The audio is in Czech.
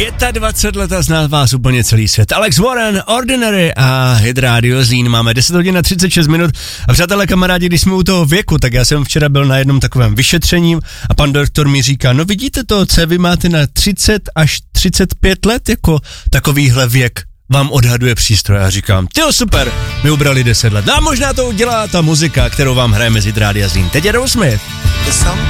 25 let a zná vás úplně celý svět. Alex Warren, Ordinary a Hit Radio Zlín. Máme 10 hodin a 36 minut. A přátelé, kamarádi, když jsme u toho věku, tak já jsem včera byl na jednom takovém vyšetření a pan doktor mi říká, no vidíte to, co vy máte na 30 až 35 let, jako takovýhle věk vám odhaduje přístroj. A říkám, tyjo, super, my ubrali 10 let. No a možná to udělá ta muzika, kterou vám hraje mezi Hit Radio Zlín. Teď je Rosemary.